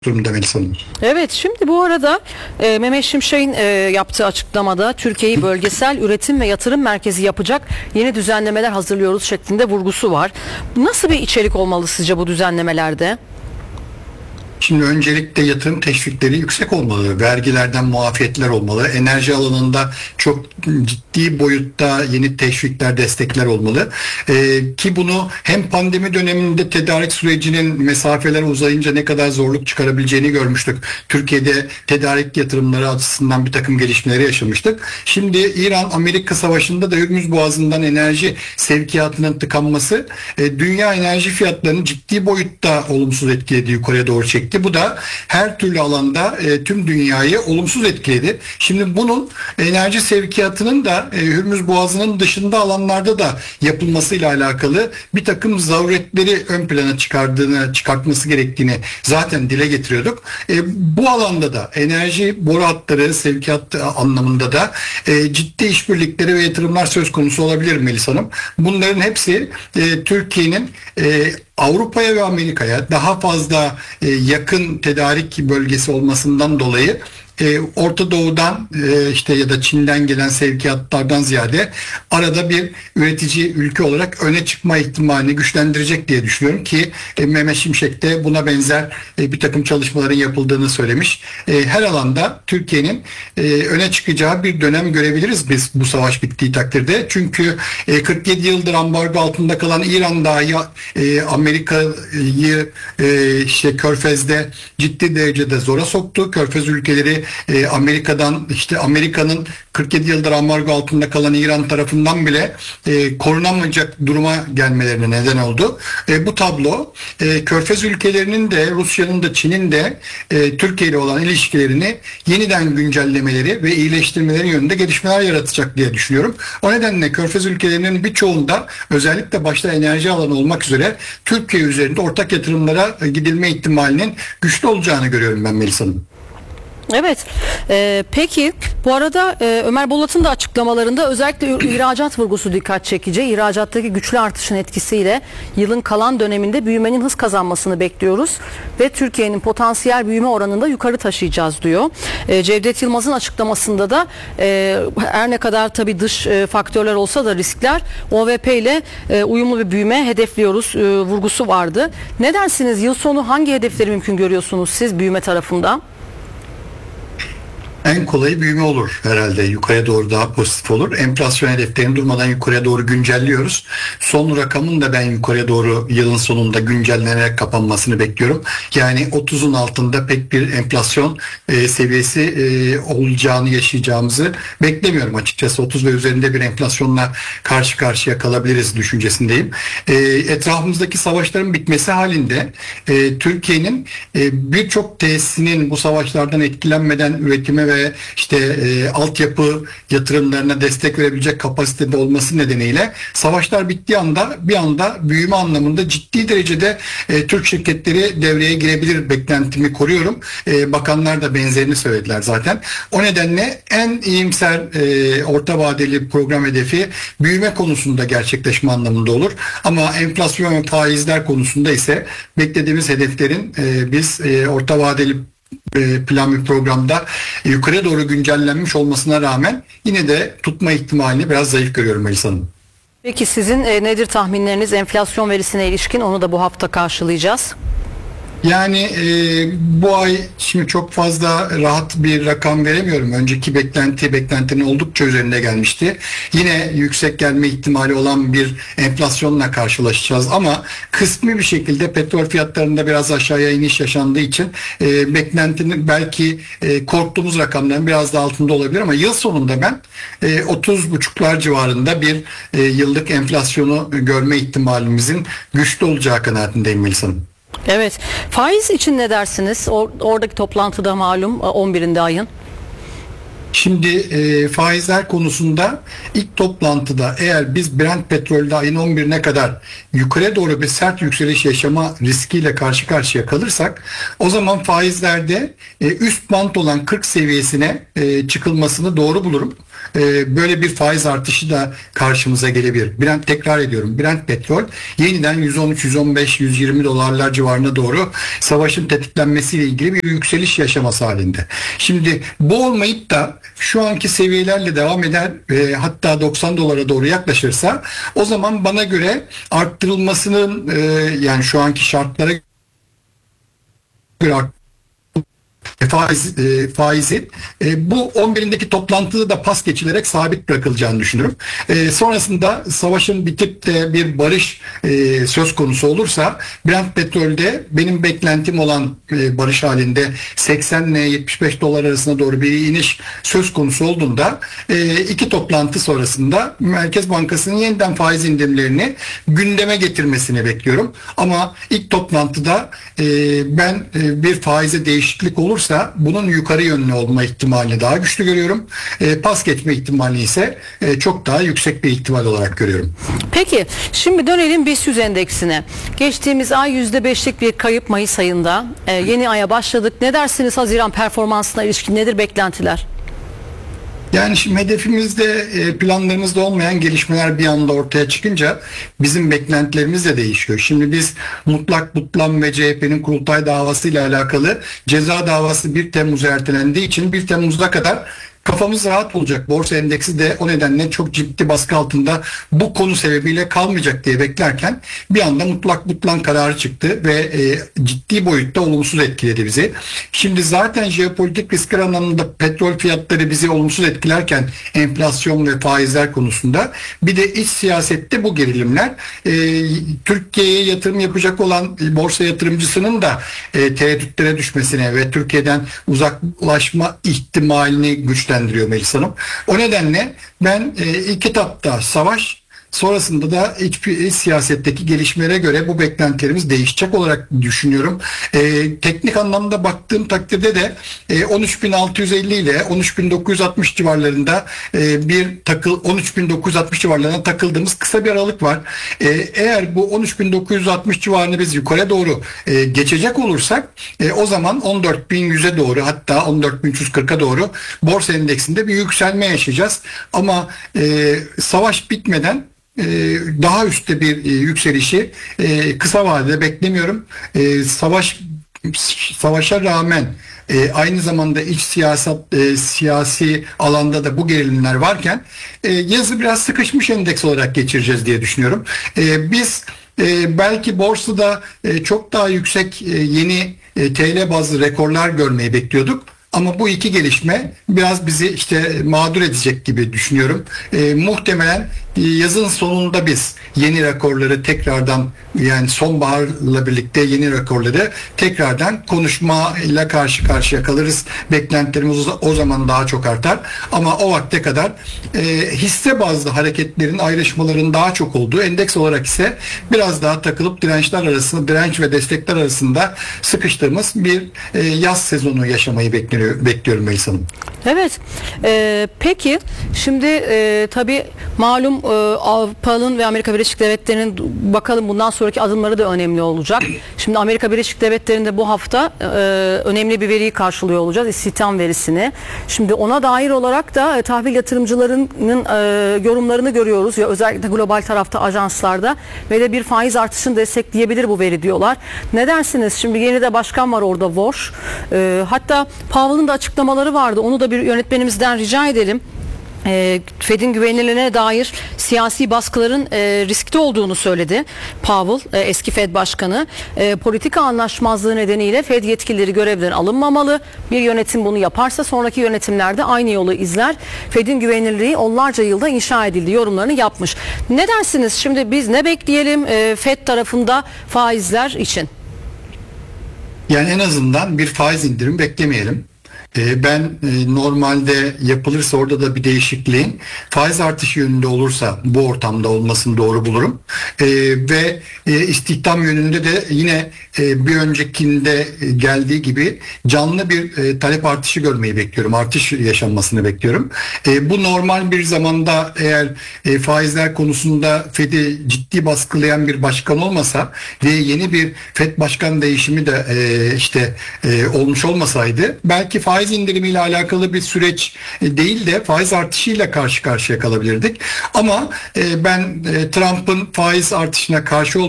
durumda Melisa Hanım. Evet, şimdi bu arada Mehmet Şimşek'in yaptığı açıklamada Türkiye'yi bölgesel üretim ve yatırım merkezi yapacak yeni düzenlemeler hazırlıyoruz şeklinde vurgusu var. Nasıl bir içerik olmalı sizce bu düzenlemelerde? Şimdi öncelikle yatırım teşvikleri yüksek olmalı. Vergilerden muafiyetler olmalı. Enerji alanında çok ciddi boyutta yeni teşvikler, destekler olmalı. Ki bunu hem pandemi döneminde tedarik sürecinin mesafeler uzayınca ne kadar zorluk çıkarabileceğini görmüştük. Türkiye'de tedarik yatırımları açısından bir takım gelişmeleri yaşamıştık. Şimdi İran-Amerika savaşında da Hürmüz Boğazı'ndan enerji sevkiyatının tıkanması dünya enerji fiyatlarını ciddi boyutta olumsuz etkiledi, yukarıya doğru çekti. Bu da her türlü alanda tüm dünyayı olumsuz etkiledi. Şimdi bunun enerji sevkiyatının da Hürmüz Boğazı'nın dışında alanlarda da yapılmasıyla alakalı bir takım zaruretleri ön plana çıkartması gerektiğini zaten dile getiriyorduk. Bu alanda da enerji boru hatları sevkiyat anlamında da ciddi işbirlikleri ve yatırımlar söz konusu olabilir Melisa Hanım. Bunların hepsi Türkiye'nin Avrupa'ya ve Amerika'ya daha fazla yakın tedarik bölgesi olmasından dolayı Orta Doğu'dan işte ya da Çin'den gelen sevkiyatlardan ziyade arada bir üretici ülke olarak öne çıkma ihtimalini güçlendirecek diye düşünüyorum ki Mehmet Şimşek de buna benzer bir takım çalışmaların yapıldığını söylemiş. Her alanda Türkiye'nin öne çıkacağı bir dönem görebiliriz biz bu savaş bittiği takdirde. Çünkü 47 yıldır ambargo altında kalan İran dahi Amerika'yı Körfez'de ciddi derecede zora soktu. Körfez ülkeleri Amerika'nın 47 yıldır ambargo altında kalan İran tarafından bile korunamayacak duruma gelmelerine neden oldu. Bu tablo Körfez ülkelerinin de Rusya'nın da Çin'in de Türkiye ile olan ilişkilerini yeniden güncellemeleri ve iyileştirmeleri yönünde gelişmeler yaratacak diye düşünüyorum. O nedenle Körfez ülkelerinin birçoğunda özellikle başta enerji alanı olmak üzere Türkiye üzerinde ortak yatırımlara gidilme ihtimalinin güçlü olacağını görüyorum ben Melisa Hanım. Evet. Peki bu arada Ömer Bolat'ın da açıklamalarında özellikle ihracat vurgusu dikkat çekici. İhracattaki güçlü artışın etkisiyle yılın kalan döneminde büyümenin hız kazanmasını bekliyoruz ve Türkiye'nin potansiyel büyüme oranında yukarı taşıyacağız diyor. Cevdet Yılmaz'ın açıklamasında da her ne kadar tabii dış faktörler olsa da riskler OVP ile uyumlu bir büyüme hedefliyoruz vurgusu vardı. Ne dersiniz? Yıl sonu hangi hedefleri mümkün görüyorsunuz siz büyüme tarafında? En kolayı büyüme olur herhalde. Yukarıya doğru daha pozitif olur. Enflasyon hedeflerini durmadan yukarıya doğru güncelliyoruz. Son rakamın da ben yukarıya doğru yılın sonunda güncellenerek kapanmasını bekliyorum. Yani 30'un altında pek bir enflasyon seviyesi olacağını yaşayacağımızı beklemiyorum açıkçası. 30 ve üzerinde bir enflasyonla karşı karşıya kalabiliriz düşüncesindeyim. Etrafımızdaki savaşların bitmesi halinde Türkiye'nin birçok tesisinin bu savaşlardan etkilenmeden üretime ve altyapı yatırımlarına destek verebilecek kapasitede olması nedeniyle savaşlar bittiği anda bir anda büyüme anlamında ciddi derecede Türk şirketleri devreye girebilir beklentimi koruyorum. Bakanlar da benzerini söylediler zaten. O nedenle en iyimser orta vadeli program hedefi büyüme konusunda gerçekleşme anlamında olur. Ama enflasyon ve faizler konusunda ise beklediğimiz hedeflerin biz orta vadeli plan bir programda yukarı doğru güncellenmiş olmasına rağmen yine de tutma ihtimalini biraz zayıf görüyorum Melisa Hanım. Peki sizin nedir tahminleriniz enflasyon verisine ilişkin? Onu da bu hafta karşılayacağız. Yani bu ay şimdi çok fazla rahat bir rakam veremiyorum. Önceki beklentinin oldukça üzerinde gelmişti. Yine yüksek gelme ihtimali olan bir enflasyonla karşılaşacağız ama kısmi bir şekilde petrol fiyatlarında biraz aşağıya iniş yaşandığı için beklentinin belki korktuğumuz rakamların biraz da altında olabilir ama yıl sonunda ben 30,5'lar civarında bir yıllık enflasyonu görme ihtimalimizin güçlü olacağı kanaatindeyim Melisa Hanım. Evet. Faiz için ne dersiniz? Oradaki toplantıda malum 11'inde ayın. Şimdi faizler konusunda ilk toplantıda eğer biz Brent petrolde ayın 11'ine kadar yukarı doğru bir sert yükseliş yaşama riskiyle karşı karşıya kalırsak o zaman faizlerde üst bant olan 40 seviyesine çıkılmasını doğru bulurum. böyle bir faiz artışı da karşımıza gelebilir. Tekrar ediyorum, Brent petrol yeniden 113, 115, 120 dolarlar civarına doğru savaşın tetiklenmesiyle ilgili bir yükseliş yaşaması halinde. Şimdi bu olmayıp da şu anki seviyelerle devam eder, hatta 90 dolara doğru yaklaşırsa, o zaman bana göre arttırılmasının yani şu anki şartlara göre faizi bu 11'indeki toplantıda da pas geçilerek sabit bırakılacağını düşünüyorum. Sonrasında savaşın bitip de bir barış söz konusu olursa, Brent petrolde benim beklentim olan barış halinde 80 ile 75 dolar arasına doğru bir iniş söz konusu olduğunda, iki toplantı sonrasında Merkez Bankası'nın yeniden faiz indirimlerini gündeme getirmesini bekliyorum. Ama ilk toplantıda ben bir faize değişiklik olursa bunun yukarı yönlü olma ihtimalini daha güçlü görüyorum. Pas geçme ihtimali ise çok daha yüksek bir ihtimal olarak görüyorum. Peki şimdi dönelim BIST 100 endeksine. Geçtiğimiz ay %5'lik bir kayıp Mayıs ayında. Yeni aya başladık. Ne dersiniz Haziran performansına ilişkin, nedir beklentiler? Yani şimdi hedefimizde, planlarımızda olmayan gelişmeler bir anda ortaya çıkınca bizim beklentilerimiz de değişiyor. Şimdi biz Mutlak Butlan ve CHP'nin kurultay davasıyla alakalı ceza davası 1 Temmuz'a ertelendiği için 1 Temmuz'a kadar kafamız rahat olacak. Borsa endeksi de o nedenle çok ciddi baskı altında bu konu sebebiyle kalmayacak diye beklerken bir anda Mutlak Butlan kararı çıktı ve ciddi boyutta olumsuz etkiledi bizi. Şimdi zaten jeopolitik riskler anlamında petrol fiyatları bizi olumsuz etkilerken, enflasyon ve faizler konusunda, bir de iç siyasette bu gerilimler Türkiye'ye yatırım yapacak olan borsa yatırımcısının da tereddütlere düşmesine ve Türkiye'den uzaklaşma ihtimalini güçlendiriyor Melis Hanım. O nedenle ben ilk etapta savaş, sonrasında da iç siyasetteki gelişmelere göre bu beklentilerimiz değişecek olarak düşünüyorum. Teknik anlamda baktığım takdirde de 13.650 ile 13.960 civarlarında 13.960 civarlarına takıldığımız kısa bir aralık var. Eğer bu 13.960 civarını biz yukarı doğru geçecek olursak, o zaman 14.100'e doğru, hatta 14.340'a doğru borsa endeksinde bir yükselme yaşayacağız. Ama savaş bitmeden daha üstte bir yükselişi kısa vadede beklemiyorum. Savaşa rağmen aynı zamanda iç siyasi alanda da bu gerilimler varken yazı biraz sıkışmış endeks olarak geçireceğiz diye düşünüyorum. Biz belki borsada çok daha yüksek yeni TL bazlı rekorlar görmeyi bekliyorduk. Ama bu iki gelişme biraz bizi mağdur edecek gibi düşünüyorum. Muhtemelen yazın sonunda biz yeni rekorları tekrardan, yani sonbaharla birlikte yeni rekorları tekrardan konuşmayla karşı karşıya kalırız. Beklentilerimiz o zaman daha çok artar. Ama o vakte kadar hisse bazlı hareketlerin, ayrışmaların daha çok olduğu, endeks olarak ise biraz daha takılıp direnç ve destekler arasında sıkıştığımız bir yaz sezonu yaşamayı bekliyorum Melis Hanım. Evet. Peki şimdi tabii malum Avrupa'nın ve Amerika Birleşik Devletleri'nin bakalım bundan sonraki adımları da önemli olacak. Şimdi Amerika Birleşik Devletleri'nde bu hafta önemli bir veriyi karşılıyor olacağız. İstihdam verisini. Şimdi ona dair olarak da tahvil yatırımcılarının yorumlarını görüyoruz. Ya özellikle global tarafta, ajanslarda, ve de bir faiz artışını destekleyebilir bu veri diyorlar. Ne dersiniz? Şimdi yeni de başkan var orada, Walsh. Hatta Powell'ın da açıklamaları vardı. Onu da bir yönetmenimizden rica edelim. Fed'in güvenilirliğine dair siyasi baskıların riskli olduğunu söyledi Powell, eski Fed başkanı. Politika anlaşmazlığı nedeniyle Fed yetkilileri görevden alınmamalı. Bir yönetim bunu yaparsa sonraki yönetimlerde aynı yolu izler. Fed'in güvenilirliği onlarca yılda inşa edildi yorumlarını yapmış. Ne dersiniz? Şimdi biz ne bekleyelim Fed tarafında faizler için? Yani en azından bir faiz indirimi beklemeyelim. Ben normalde yapılırsa orada da bir değişikliğin faiz artışı yönünde olursa bu ortamda olmasını doğru bulurum. Ve istihdam yönünde de yine bir öncekinde geldiği gibi canlı bir talep artışı görmeyi bekliyorum. Artış yaşanmasını bekliyorum. Bu normal bir zamanda eğer faizler konusunda Fed'i ciddi baskılayan bir başkan olmasa ve yeni bir Fed başkan değişimi de olmuş olmasaydı, belki faiz faiz indirimiyle alakalı bir süreç değil de faiz artışıyla karşı karşıya kalabilirdik. Ama ben Trump'ın faiz artışına karşı